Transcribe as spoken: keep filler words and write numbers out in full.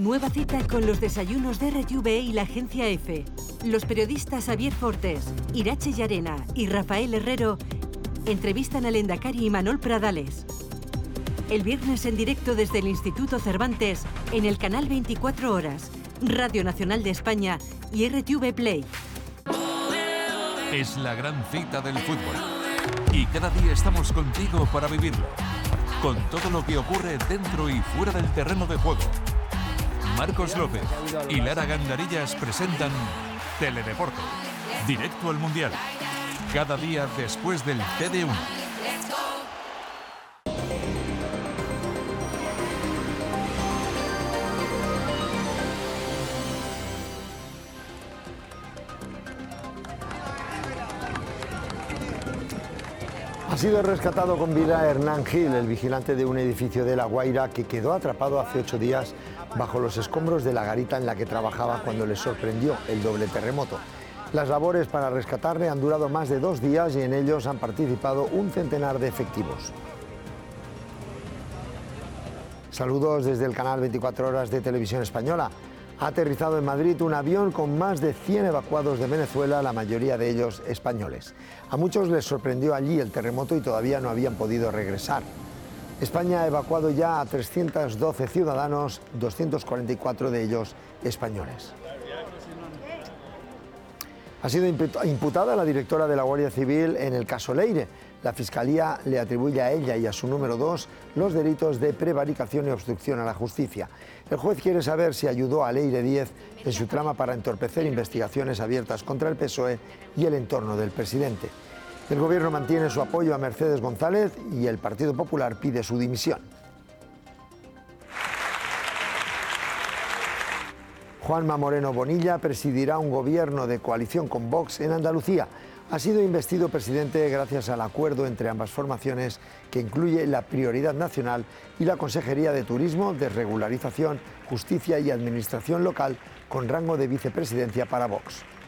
Nueva cita con los desayunos de R T V E y la agencia EFE. Los periodistas Javier Fortes, Irache Llarena y Rafael Herrero entrevistan al Endacari Imanol Pradales. El viernes en directo desde el Instituto Cervantes en el canal veinticuatro horas, Radio Nacional de España y R T V Play. Es la gran cita del fútbol y cada día estamos contigo para vivirlo, con todo lo que ocurre dentro y fuera del terreno de juego. Marcos López y Lara Gandarillas presentan Teledeporte, directo al Mundial, cada día después del T D uno. Ha sido rescatado con vida Hernán Gil, el vigilante de un edificio de La Guaira que quedó atrapado hace ocho días bajo los escombros de la garita en la que trabajaba cuando le sorprendió el doble terremoto. Las labores para rescatarle han durado más de dos días y en ellos han participado un centenar de efectivos. Saludos desde el canal veinticuatro horas de Televisión Española. Ha aterrizado en Madrid un avión con más de cien evacuados de Venezuela, la mayoría de ellos españoles. A muchos les sorprendió allí el terremoto y todavía no habían podido regresar. España ha evacuado ya a trescientos doce ciudadanos, doscientos cuarenta y cuatro de ellos españoles. Ha sido imputada la directora de la Guardia Civil en el caso Leire. La Fiscalía le atribuye a ella y a su número dos los delitos de prevaricación y obstrucción a la justicia. El juez quiere saber si ayudó a Leire Díez en su trama para entorpecer investigaciones abiertas contra el P S O E y el entorno del presidente. El Gobierno mantiene su apoyo a Mercedes González y el Partido Popular pide su dimisión. Juanma Moreno Bonilla presidirá un gobierno de coalición con Vox en Andalucía. Ha sido investido presidente gracias al acuerdo entre ambas formaciones que incluye la prioridad nacional y la Consejería de Turismo, Desregularización, Justicia y Administración Local con rango de vicepresidencia para Vox.